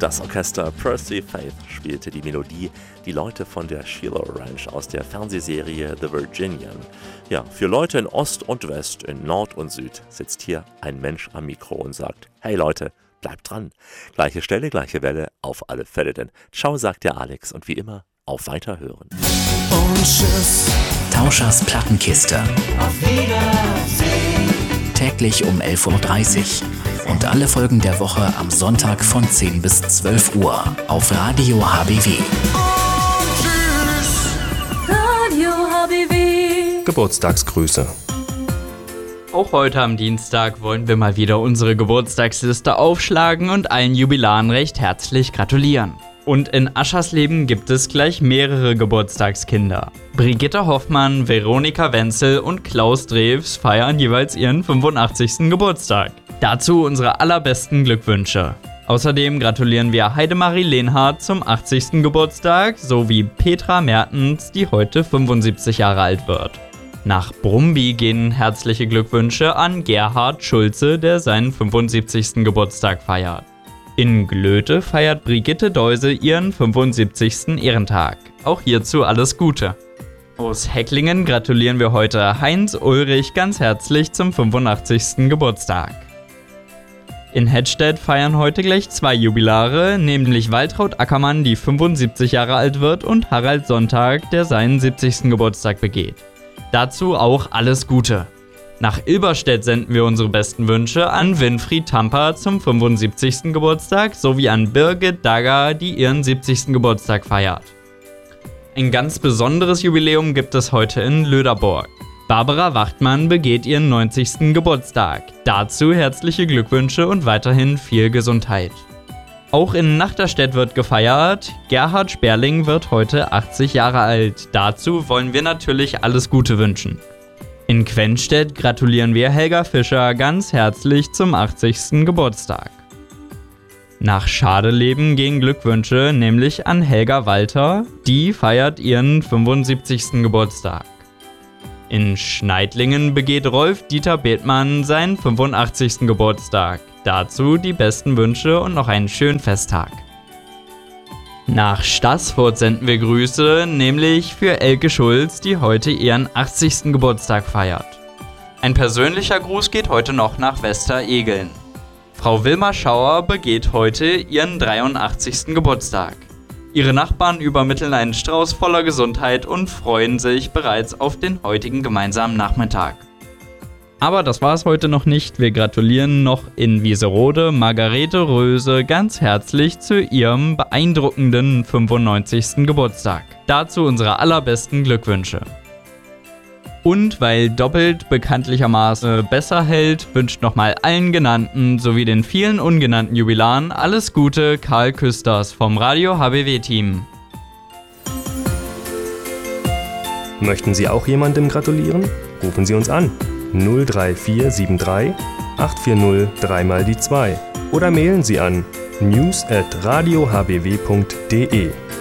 Das Orchester Percy Faith spielte die Melodie Die Leute von der Shiloh Ranch aus der Fernsehserie The Virginian. Ja, für Leute in Ost und West, in Nord und Süd sitzt hier ein Mensch am Mikro und sagt: Hey Leute, bleibt dran. Gleiche Stelle, gleiche Welle, auf alle Fälle denn. Ciao, sagt der Alex und wie immer, auf Weiterhören. Und tschüss. Tauschers Plattenkiste. Auf Wiedersehen. Täglich um 11.30 Uhr. Und alle Folgen der Woche am Sonntag von 10 bis 12 Uhr auf Radio HBW. Und tschüss. Radio HBW. Geburtstagsgrüße. Auch heute am Dienstag wollen wir mal wieder unsere Geburtstagsliste aufschlagen und allen Jubilaren recht herzlich gratulieren. Und in Aschersleben gibt es gleich mehrere Geburtstagskinder. Brigitte Hoffmann, Veronika Wenzel und Klaus Drews feiern jeweils ihren 85. Geburtstag. Dazu unsere allerbesten Glückwünsche. Außerdem gratulieren wir Heidemarie Lehnhardt zum 80. Geburtstag sowie Petra Mertens, die heute 75 Jahre alt wird. Nach Brumby gehen herzliche Glückwünsche an Gerhard Schulze, der seinen 75. Geburtstag feiert. In Glöte feiert Brigitte Deuse ihren 75. Ehrentag. Auch hierzu alles Gute. Aus Hecklingen gratulieren wir heute Heinz Ulrich ganz herzlich zum 85. Geburtstag. In Hettstedt feiern heute gleich 2 Jubilare, nämlich Waltraud Ackermann, die 75 Jahre alt wird, und Harald Sonntag, der seinen 70. Geburtstag begeht. Dazu auch alles Gute. Nach Ilberstedt senden wir unsere besten Wünsche an Winfried Tamper zum 75. Geburtstag sowie an Birgit Dagger, die ihren 70. Geburtstag feiert. Ein ganz besonderes Jubiläum gibt es heute in Löderborg. Barbara Wachtmann begeht ihren 90. Geburtstag. Dazu herzliche Glückwünsche und weiterhin viel Gesundheit. Auch in Nachterstedt wird gefeiert. Gerhard Sperling wird heute 80 Jahre alt. Dazu wollen wir natürlich alles Gute wünschen. In Quenstedt gratulieren wir Helga Fischer ganz herzlich zum 80. Geburtstag. Nach Schadeleben gehen Glückwünsche nämlich an Helga Walter, die feiert ihren 75. Geburtstag. In Schneidlingen begeht Rolf Dieter Bethmann seinen 85. Geburtstag. Dazu die besten Wünsche und noch einen schönen Festtag. Nach Staßfurt senden wir Grüße, nämlich für Elke Schulz, die heute ihren 80. Geburtstag feiert. Ein persönlicher Gruß geht heute noch nach Westeregeln. Frau Wilma Schauer begeht heute ihren 83. Geburtstag. Ihre Nachbarn übermitteln einen Strauß voller Gesundheit und freuen sich bereits auf den heutigen gemeinsamen Nachmittag. Aber das war's heute noch nicht. Wir gratulieren noch in Wieserode Margarete Röse ganz herzlich zu ihrem beeindruckenden 95. Geburtstag. Dazu unsere allerbesten Glückwünsche. Und weil doppelt bekanntlichermaßen besser hält, wünscht nochmal allen Genannten sowie den vielen ungenannten Jubilaren alles Gute, Karl Küsters vom Radio HBW-Team. Möchten Sie auch jemandem gratulieren? Rufen Sie uns an. 03473 840 3 mal die 2 oder mailen Sie an news@radiohbw.de.